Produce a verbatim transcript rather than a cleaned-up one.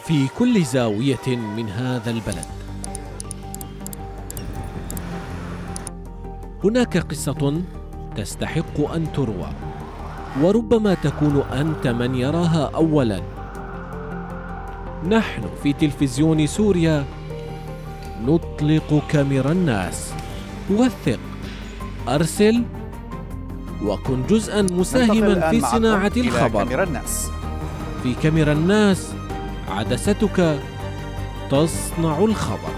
في كل زاوية من هذا البلد هناك قصة تستحق أن تروى، وربما تكون أنت من يراها أولاً. نحن في تلفزيون سوريا نطلق كاميرا الناس. وثق، أرسل، وكن جزءاً مساهماً في صناعة الخبر. كاميرا الناس. في كاميرا الناس عدستك تصنع الخبر.